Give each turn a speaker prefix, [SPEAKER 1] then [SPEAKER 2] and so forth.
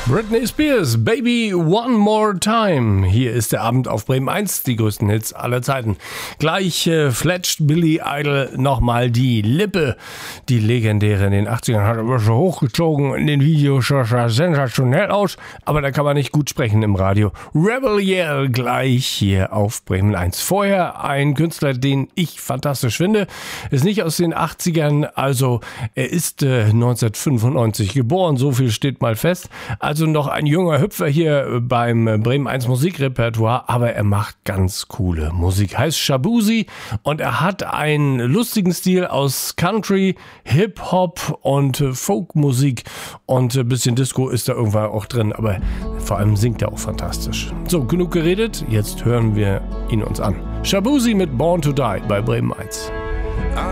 [SPEAKER 1] Britney Spears, Baby One More Time. Hier ist der Abend auf Bremen 1, die größten Hits aller Zeiten. Gleich fletscht Billy Idol nochmal die Lippe. Die legendäre in den 80ern hat aber schon hochgezogen in den Videos, sah sensationell aus, aber da kann man nicht gut sprechen im Radio. Rebel Yell gleich hier auf Bremen 1. Vorher ein Künstler, den ich fantastisch finde, ist nicht aus den 80ern, also er ist 1995 geboren, so viel steht mal fest. Also noch ein junger Hüpfer hier beim Bremen 1 Musikrepertoire, aber er macht ganz coole Musik. Heißt Shaboozey und er hat einen lustigen Stil aus Country, Hip-Hop und Folkmusik und ein bisschen Disco ist da irgendwann auch drin, aber vor allem singt er auch fantastisch. So, genug geredet, jetzt hören wir ihn uns an. Shaboozey mit Born to Die bei Bremen 1.